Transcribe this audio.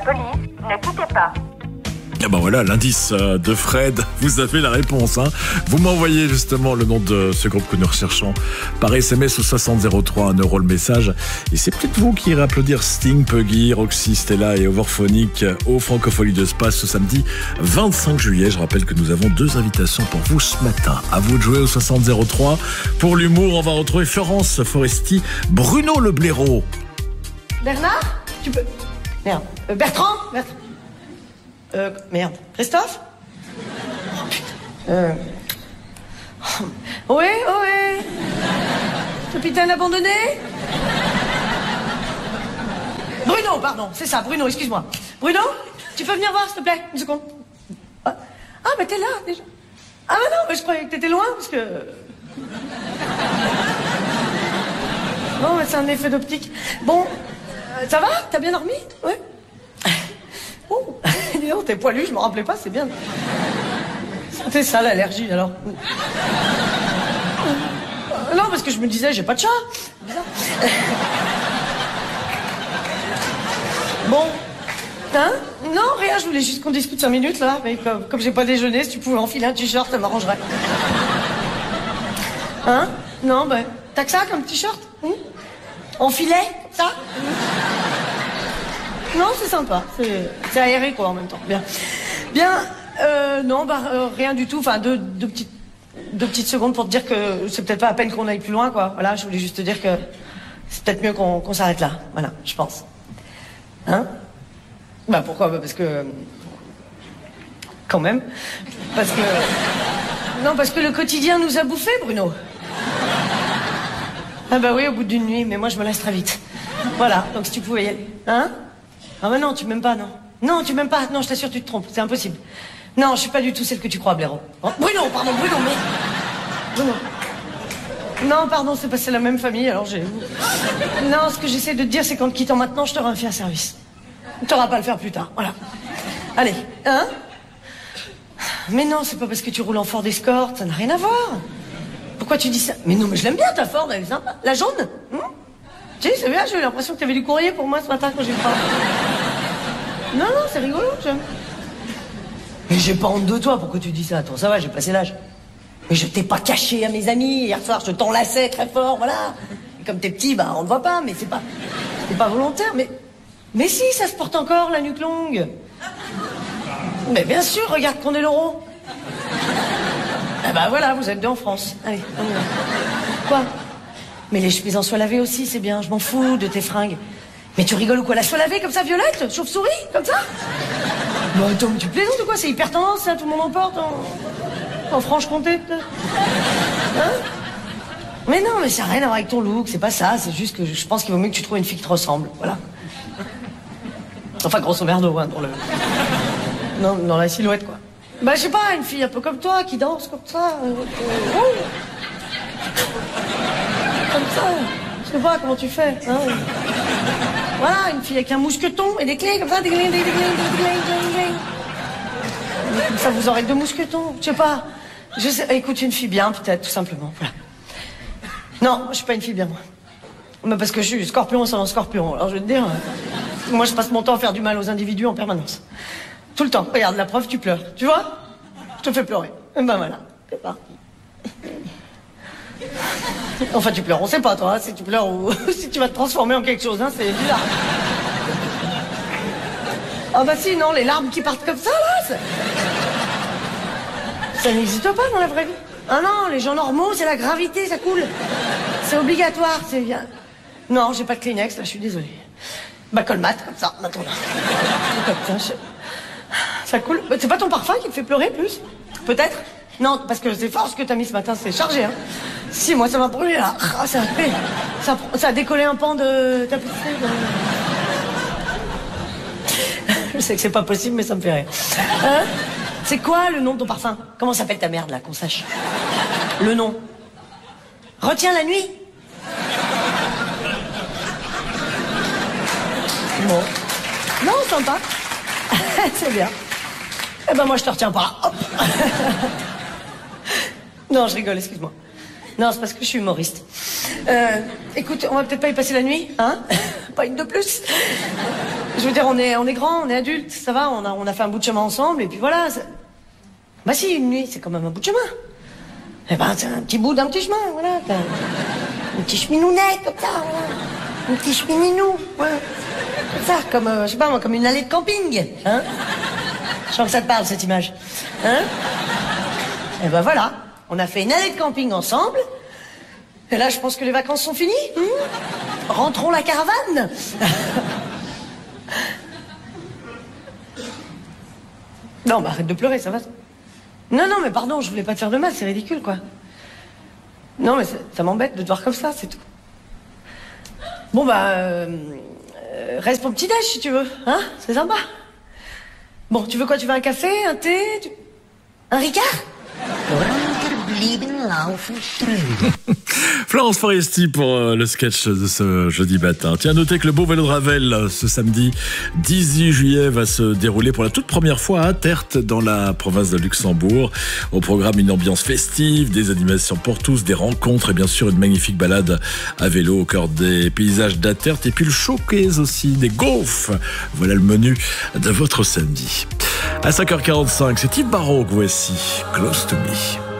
police, ne quittez pas. Ah ben voilà, l'indice de Fred, vous avez la réponse. Vous m'envoyez justement le nom de ce groupe que nous recherchons par SMS au 6003, 1 € le message. Et c'est peut-être vous qui irez applaudir Sting, Puggy, Roxy, Stella et Overphonic au Francophonie de Spa ce samedi 25 juillet. Je rappelle que nous avons 2 invitations pour vous ce matin. À vous de jouer au 6003. Pour l'humour, on va retrouver Florence Foresti, Bruno Le Blaireau. Bernard, tu peux... Merde. Bertrand. Merde. Christophe. Oui. Capitaine abandonné. Bruno, pardon, c'est ça, Bruno, excuse-moi. Bruno, tu peux venir voir, s'il te plaît, une seconde. Ah, mais t'es là, déjà. Ah, mais non, mais je croyais que t'étais loin, parce que... Non, mais c'est un effet d'optique. Bon, ça va? T'as bien dormi? Ouais. Oh, dis donc, t'es poilu, je m'en rappelais pas, c'est bien. C'était ça, l'allergie, alors. Non, parce que je me disais, j'ai pas de chat. Bizarre. Bon. Hein? Non, rien, je voulais juste qu'on discute 5 minutes, là. Mais comme j'ai pas déjeuné, si tu pouvais enfiler un t-shirt, ça m'arrangerait. Hein? Non, ben, t'as que ça comme t-shirt? En filet, ça? Non, c'est sympa. C'est aéré, quoi, en même temps. Bien. Non, rien du tout. Enfin, deux petites secondes pour te dire que c'est peut-être pas à peine qu'on aille plus loin, quoi. Voilà, je voulais juste te dire que c'est peut-être mieux qu'on s'arrête là. Voilà, je pense. Hein? Bah, pourquoi? Bah, parce que... Quand même. Parce que... Non, parce que le quotidien nous a bouffés, Bruno. Ah bah oui, au bout d'une nuit, mais moi, je me lasse très vite. Voilà, donc si tu pouvais y aller. Hein? Ah bah non, tu m'aimes pas, non. Non, tu m'aimes pas. Non, je t'assure, tu te trompes. C'est impossible. Non, je suis pas du tout celle que tu crois, Blaireau. Oh, Bruno, mais... Bruno. Non, pardon, c'est la même famille, alors j'ai... Non, ce que j'essaie de te dire, c'est qu'en te quittant maintenant, je t'aurai fait un service. T'auras pas à le faire plus tard, voilà. Allez, hein? Mais non, c'est pas parce que tu roules en Ford Escort, ça n'a rien à voir. Pourquoi tu dis ça? Mais non, mais je l'aime bien, ta Ford, elle est sympa. La jaune? Tu sais, c'est bien, j'ai eu l'impression que t'avais du courrier pour moi ce matin quand j'ai le parlé. Non, c'est rigolo, j'aime. Mais j'ai pas honte de toi, pourquoi tu dis ça? Attends, ça va, j'ai passé l'âge. Mais je t'ai pas caché à mes amis, hier soir, je t'enlaçais très fort, voilà. Et comme t'es petit, on ne voit pas, mais c'est pas volontaire, mais si, ça se porte encore, la nuque longue. Mais bien sûr, regarde qu'on est l'euro. Eh ben voilà, vous êtes 2 en France. Allez, on y va. Quoi? Mais les chemises en soie lavée aussi, c'est bien, je m'en fous de tes fringues. Mais tu rigoles ou quoi? La soie lavée comme ça, violette? Chauve-souris? Comme ça? Bon, attends, tu plaisantes ou quoi? C'est hyper tendance, ça, tout le monde en porte en Franche-Comté, peut-être. Hein? Mais non, mais ça n'a rien à voir avec ton look, c'est pas ça, c'est juste que je pense qu'il vaut mieux que tu trouves une fille qui te ressemble, voilà. Enfin, grosso merdo, dans le... Non, dans la silhouette, quoi. Bah, je sais pas, une fille un peu comme toi, qui danse comme ça. Comme ça. Je sais pas comment tu fais, hein. Voilà, une fille avec un mousqueton et des clés comme ça, des clés. Comme ça, vous aurez 2 mousquetons. Je sais pas. Écoute, une fille bien, peut-être, tout simplement. Voilà. Non, je suis pas une fille bien, moi. Mais parce que je suis scorpion sans scorpion. Alors, je vais te dire, moi, je passe mon temps à faire du mal aux individus en permanence. Tout le temps. Regarde, la preuve, tu pleures. Tu vois? Je te fais pleurer. Et ben voilà. C'est parti. Enfin, tu pleures, on sait pas, toi, hein, si tu pleures ou si tu vas te transformer en quelque chose, hein, c'est bizarre. Ah bah si, non, les larmes qui partent comme ça, là, ça n'existe pas dans la vraie vie. Ah non, les gens normaux, c'est la gravité, ça coule. C'est obligatoire, c'est bien. Non, j'ai pas de Kleenex, là, je suis désolée. Bah, colmate, comme ça, maintenant, là. Comme ça, ça coule. Bah, c'est pas ton parfum qui te fait pleurer, plus? Peut-être? Non, parce que c'est fort ce que t'as mis ce matin, c'est chargé, hein. Si, moi, ça m'a brûlé, là. Ah, ça a décollé un pan de tapisserie. Je sais que c'est pas possible, mais ça me fait rire. Hein? C'est quoi le nom de ton parfum? Comment s'appelle ta merde, là, qu'on sache? Le nom. Retiens la nuit. Bon. Non, sympa. C'est bien. Eh ben, moi, je te retiens pas. Hop. Non, je rigole, excuse-moi. Non, c'est parce que je suis humoriste. Écoute, on va peut-être pas y passer la nuit, hein? Pas une de plus. Je veux dire, on est grands, on est adultes, ça va, on a fait un bout de chemin ensemble, et puis voilà. Bah si, une nuit, c'est quand même un bout de chemin. Eh ben, c'est un petit bout d'un petit chemin, voilà. Un petit cheminounet, comme ça, voilà. Un petit chemininou, ouais. Comme ça, comme, je sais pas moi, comme une allée de camping, hein. Je sens que ça te parle, cette image. Hein? Eh ben voilà, on a fait une allée de camping ensemble. Et là, je pense que les vacances sont finies. Rentrons la caravane. Non, bah arrête de pleurer, ça va. Non, mais pardon, je voulais pas te faire de mal, c'est ridicule, quoi. Non, mais ça m'embête de te voir comme ça, c'est tout. Bon, bah, reste pour le petit-déj, si tu veux, hein? C'est sympa. Bon, tu veux quoi? Tu veux un café, un thé, un Ricard? Florence Foresti pour le sketch de ce jeudi matin. Tiens, notez que le beau vélo de Ravel, ce samedi 18 juillet, va se dérouler pour la toute première fois à Tertre, dans la province de Luxembourg. Au programme, une ambiance festive, des animations pour tous, des rencontres et bien sûr une magnifique balade à vélo au cœur des paysages d'Atert. Et puis le showcase aussi des gaufres. Voilà le menu de votre samedi. À 5h45, c'est Yves Barrault que voici, Close to Me.